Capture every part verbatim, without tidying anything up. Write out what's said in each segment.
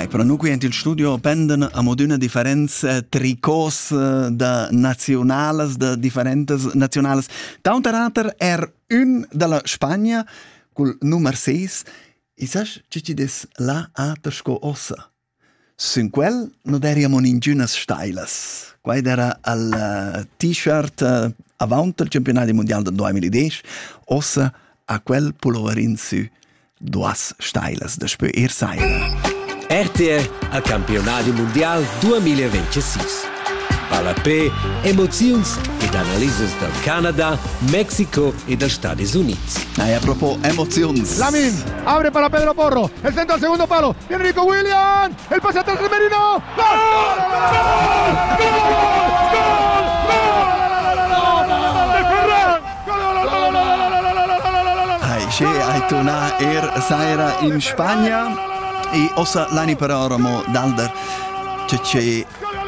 Ai, però nu qui il studio pendono a moduna differenza tricos da nazionales, da differentes nazionales. Taunter er un della Spagna col numero sei. E sai che ci des la a tasco ossa. Sin quel non eriamo in giunas stailas. Qua era al uh, t-shirt uh, avant il campionato mondiale del duemiladieci, ossa a quel pulloverin su duas stailas da spö er saira. R T E al campionato mondiale duemilaventisei. Balapé, emozions ed analises del Canada, Mexico e dels Stati Uniti. Ah, a propos emozions. Lamin, abre para Pedro Porro, el centro al segundo palo, viene Nico Williams, el pase atrás de Merino, ¡gol! ¡Gol! Hai, che hai tuna er saira in Spagna e ossa l'ani per ora mo dalder che c'è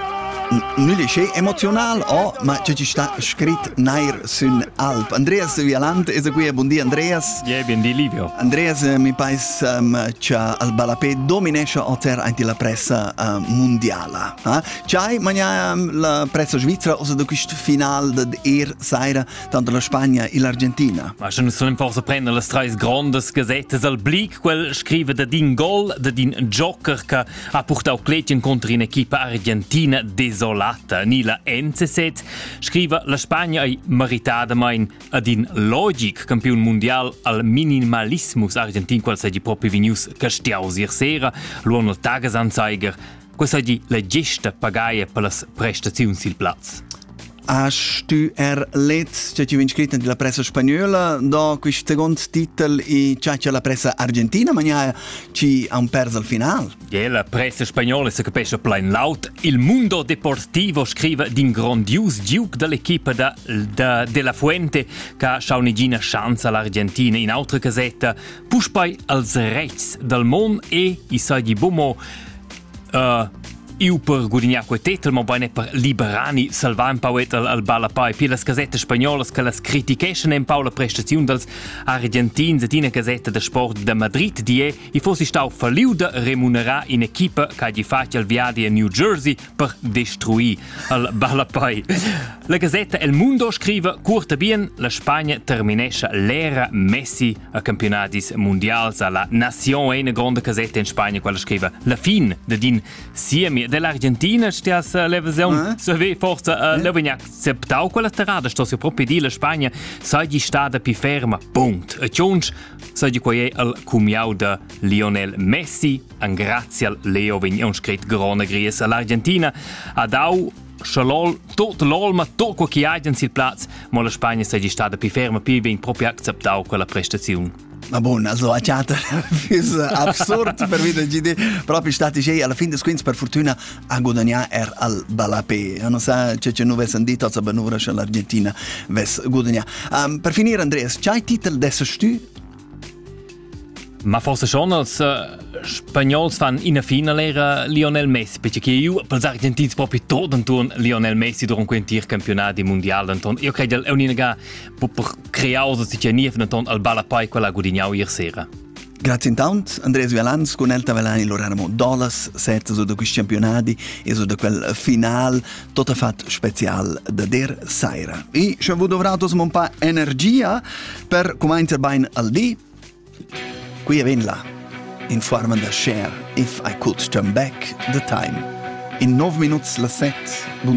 nu è emozional o ma c'è ci sta scritto nair sun alp. Andreas Vialant è qui, buon dia Andreas. Yeah, bien di Livio. Andreas mi pais um, c'ha al Balapé dominesce oter anche la pressa uh, mondiale. Eh? C'hai magna um, la pressa svizzera o da questo final de er saira tanto la Spagna e l'Argentina. Ma non sono forse prendere le tre grandes gazettes al blick, quel scrive da din gol, da din joker che ha portato Cletien contro un'equipa argentina desolata. Ni la N C S scrive la Spagna è meritadamein ad in logic campion mondial al minimalismus argentin qual sei proprio vinius castiaus ier sera luon il Tagesanzeiger questa è la gesta pagaia per le prestazioni sul platz. Hast du er letzt, c'è ci vin scritto nella pressa spagnola, da questo secondo titolo e c'è la pressa argentina, ma ci ha un perso al finale. Yeah, la pressa spagnola si capisce plain laut. Il Mundo Deportivo scrive din grandius giuc dell'equipa da, da, della Fuente che ha un'igina chance all'Argentina in altra casetta. Push poi als rechts del mondo e i sa di bomo uh, Io per guadagnare quel titolo, ma poi per liberare salvare un po' al, al Balapé. Per le casette spagnole che le criticano un po' la prestazione degli argentini in una casetta di sport da Madrid di e i fossi stato falliuto remunerare un'equipa che gli faccia il viaggio a New Jersey per distruire il Balapé. La gazzetta El Mundo scrive curta bien la Spagna terminesce l'era Messi a campionati mondiali. La Nación è una grande gazzetta in Spagna quella scrive la fine di din siemi dell'Argentina stias uh, la versione eh? Se ve forza uh, eh? Levignac acceptau quella terrada sto si proprio di la Spagna sai di stata più ferma punto e cionch sai di quei al cumiau de Lionel Messi an grazie al Leo vignon scrit grone gries all'Argentina ha dau Schalol, tot l'olma, tot quel che hai sul platz, ma la Spagna sei di stata più ferma, più ben proprio acceptau quella prestazione. Ma buon, also a chatta is absurd per vedere G D proprio stati che alla fine des quints per fortuna a guadagnare er al Balapé. Non sa c'è c'è nuove sentito a benura l'Argentina ves guadagnare. Um, per finire Andreas, c'hai titolo adesso stu? Ma forse schon als uh, Spagnols fan in a finale era Lionel Messi, perché io per gli argentini proprio tutto intorno Lionel Messi durante quinti campionati mondiali. Io credo che è un'unica per creare se c'è niente al Balapé quella guadagnau ieri sera. Grazie intanto, Andreas Vialans, con Elta Velani lo erano dollars, sette su da questi campionati e su da quel final, tutto fatto speciale da der Saira. E ci ho dovuto un po' di energia per cominciare bene al dì. Qui è là, in forma da share If I Could Turn Back the Time. In nove minuti la sette.